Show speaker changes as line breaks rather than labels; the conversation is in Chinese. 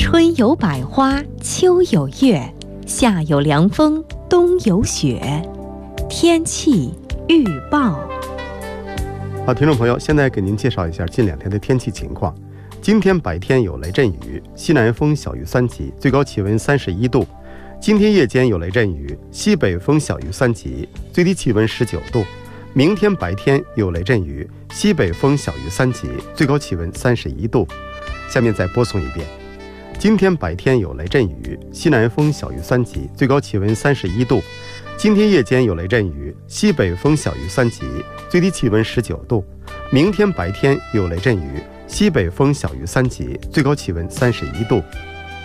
春有百花，秋有月，夏有凉风，冬有雪。天气预报。
好，听众朋友，现在给您介绍一下近2天的天气情况。今天白天有雷阵雨，西南风小于3级，最高气温31度。今天夜间有雷阵雨，西北风小于3级，最低气温19度。明天白天有雷阵雨，西北风小于3级，最高气温31度。下面再播送一遍。今天白天有雷阵雨，西南风小于3级，最高气温31度。今天夜间有雷阵雨，西北风小于3级，最低气温19度。明天白天有雷阵雨，西北风小于3级，最高气温31度。